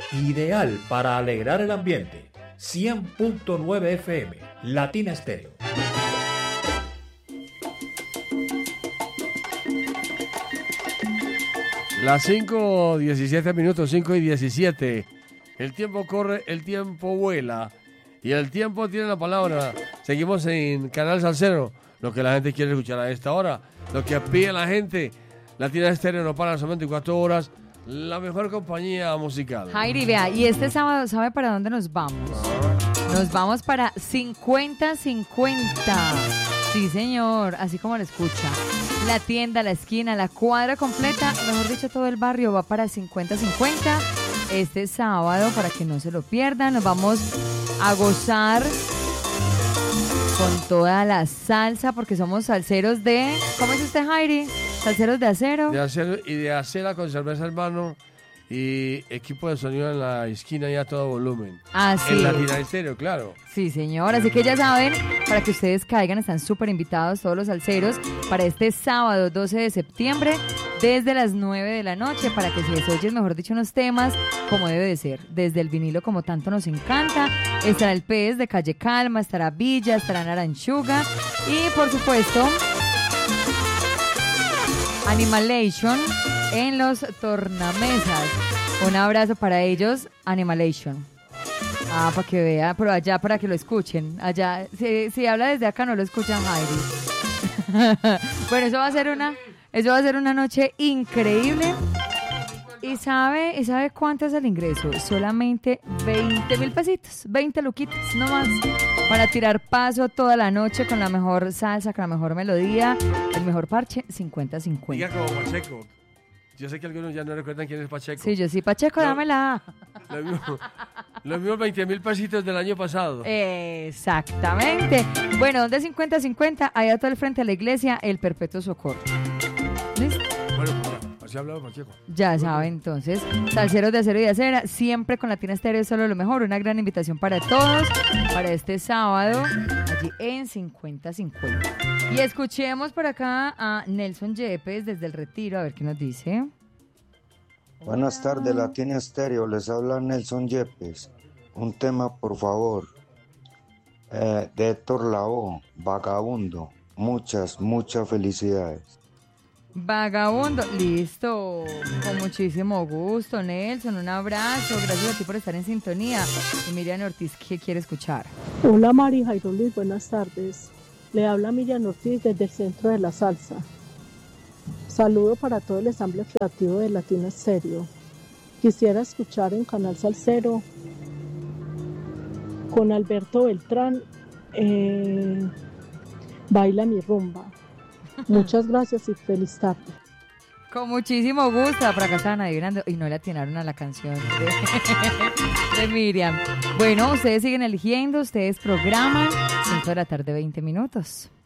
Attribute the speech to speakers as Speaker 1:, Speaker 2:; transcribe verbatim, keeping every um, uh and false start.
Speaker 1: ideal para alegrar el ambiente. cien punto nueve F M, Latina Estéreo.
Speaker 2: Las cinco diecisiete minutos, cinco y diecisiete. El tiempo corre, el tiempo vuela y el tiempo tiene la palabra. Seguimos en Canal Salsero, lo que la gente quiere escuchar a esta hora, lo que pide la gente. Latina Estéreo no para las veinticuatro horas, la mejor compañía musical.
Speaker 3: Jairi, vea, y este sábado, ¿sabe para dónde nos vamos? Nos vamos para cincuenta cincuenta. Sí, señor, así como lo escucha. La tienda, la esquina, la cuadra completa, mejor dicho, todo el barrio va para cincuenta cincuenta este sábado para que no se lo pierdan. Nos vamos a gozar con toda la salsa porque somos salseros de... ¿Cómo dice usted, Jairi? Salseros de acero.
Speaker 2: De acero y de acera con cerveza en mano y equipo de sonido en la esquina y a todo volumen.
Speaker 3: Así
Speaker 2: en Latina Estéreo, claro.
Speaker 3: Sí, señor. Así que ya saben, para que ustedes caigan, están súper invitados todos los salseros para este sábado doce de septiembre desde las nueve de la noche para que se les oyen, mejor dicho, unos temas como debe de ser. Desde el vinilo, como tanto nos encanta. Estará el Pez de Calle Calma, estará Villa, estará Naranchuga y, por supuesto, Animalation en los tornamesas. Un abrazo para ellos, Animalation. Ah, para que vea, pero allá para que lo escuchen. Allá, si, si habla desde acá no lo escuchan, Jairi. Bueno, eso va a ser una, eso va a ser una noche increíble. ¿Y sabe, ¿Y sabe cuánto es el ingreso? Solamente veinte mil pesitos, veinte luquitas, no más. Para tirar paso toda la noche con la mejor salsa, con la mejor melodía, el mejor parche, cincuenta cincuenta.
Speaker 2: Diga como Pacheco. Yo sé que algunos ya no recuerdan quién es Pacheco.
Speaker 3: Sí, yo sí, Pacheco,
Speaker 2: no,
Speaker 3: dámela.
Speaker 2: Lo mismo, los mismos veinte mil pesitos del año pasado.
Speaker 3: Exactamente. Bueno, donde cincuenta cincuenta, allá todo el frente a la iglesia, el Perpetuo Socorro. ¿Listo?
Speaker 2: Bueno, pues así ha hablado Pacheco.
Speaker 3: Ya saben, entonces, salseros de acero y de acera, siempre con Latina Estéreo, solo lo mejor. Una gran invitación para todos, para este sábado, allí en cincuenta cincuenta. Y escuchemos por acá a Nelson Yepes desde el Retiro, a ver qué nos dice.
Speaker 4: Buenas tardes, Latina Estéreo, les habla Nelson Yepes. Un tema, por favor, eh, de Héctor Lavoe, Vagabundo. Muchas, muchas felicidades.
Speaker 3: Vagabundo, listo, con muchísimo gusto, Nelson, un abrazo, gracias a ti por estar en sintonía. Y Miriam Ortiz, ¿qué quiere escuchar?
Speaker 5: Hola Mari Jairo Luis, buenas tardes. Le habla Miriam Ortiz desde el Centro de la Salsa. Saludo para todo el ensamble creativo de Latina Estéreo. Quisiera escuchar en Canal Salsero con Alberto Beltrán, eh, Baila mi rumba. Muchas gracias y feliz tarde.
Speaker 3: Con muchísimo gusto. Por acá estaban adivinando y no le atinaron a la canción de, de Miriam. Bueno, ustedes siguen eligiendo, ustedes programan. cinco de la tarde, veinte minutos.